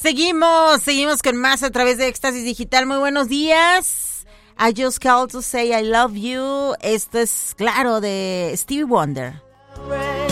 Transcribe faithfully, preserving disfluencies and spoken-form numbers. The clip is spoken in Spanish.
Seguimos, seguimos con más a través de Éxtasis Digital. Muy buenos días. I just called to say I love you. Esto es, claro, de Stevie Wonder.